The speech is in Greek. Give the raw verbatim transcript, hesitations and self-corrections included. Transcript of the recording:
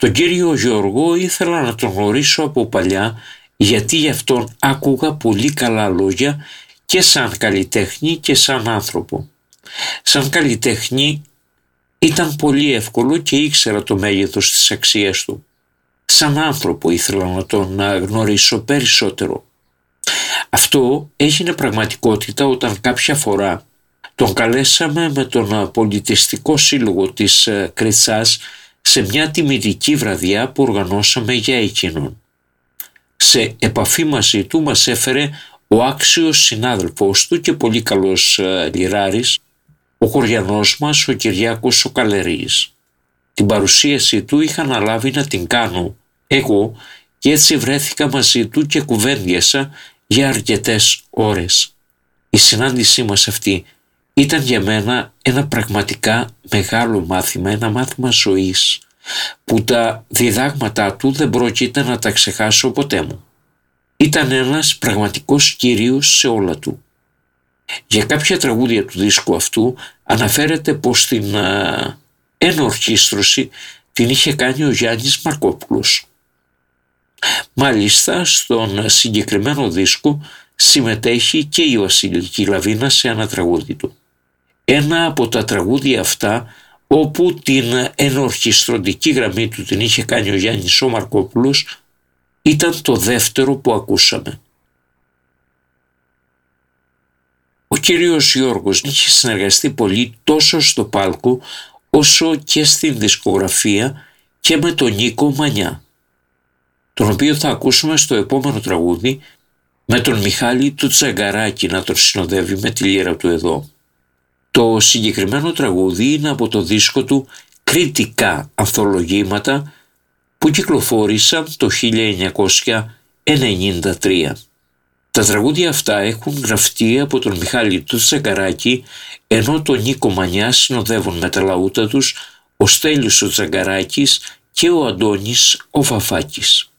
Τον κύριο Γιώργο ήθελα να τον γνωρίσω από παλιά, γιατί γι' αυτόν άκουγα πολύ καλά λόγια και σαν καλλιτέχνη και σαν άνθρωπο. Σαν καλλιτέχνη ήταν πολύ εύκολο και ήξερα το μέγεθος της αξίας του. Σαν άνθρωπο ήθελα να τον γνωρίσω περισσότερο. Αυτό έγινε πραγματικότητα όταν κάποια φορά τον καλέσαμε με τον πολιτιστικό σύλλογο της Κριτσάς σε μια τιμητική βραδιά που οργανώσαμε για εκείνον. Σε επαφή μαζί του μας έφερε ο άξιος συνάδελφός του και πολύ καλός λιράρης, ο χωριανός μας ο Κυριάκος ο Καλερής. Την παρουσίαση του είχα αναλάβει να την κάνω εγώ και έτσι βρέθηκα μαζί του και κουβέντιασα για αρκετές ώρες. Η συνάντησή μας αυτή ήταν για μένα ένα πραγματικά μεγάλο μάθημα, ένα μάθημα ζωής, που τα διδάγματά του δεν πρόκειται να τα ξεχάσω ποτέ μου. Ήταν ένας πραγματικός κύριος σε όλα του. Για κάποια τραγούδια του δίσκου αυτού αναφέρεται πως την α, ενορχήστρωση την είχε κάνει ο Γιάννης Μαρκόπουλος. Μάλιστα στον συγκεκριμένο δίσκο συμμετέχει και η Βασιλική Λαβίνα σε ένα τραγούδι του. Ένα από τα τραγούδια αυτά όπου την ενορχιστρωτική γραμμή του την είχε κάνει ο Γιάννης ο Μαρκόπουλος ήταν το δεύτερο που ακούσαμε. Ο κύριος Γιώργος είχε συνεργαστεί πολύ τόσο στο πάλκο όσο και στην δισκογραφία και με τον Νίκο Μανιά, τον οποίο θα ακούσουμε στο επόμενο τραγούδι με τον Μιχάλη του Τσαγκαράκη να τον συνοδεύει με τη λύρα του εδώ. Το συγκεκριμένο τραγούδι είναι από το δίσκο του «Κριτικά ανθολογήματα» που κυκλοφόρησαν το χίλια εννιακόσια ενενήντα τρία. Τα τραγούδια αυτά έχουν γραφτεί από τον Μιχάλη του Τσαγκαράκη, ενώ τον Νίκο Μανιά συνοδεύουν με τα λαούτα τους ο Στέλιος ο Τσαγκαράκης και ο Αντώνης ο Φαφάκης.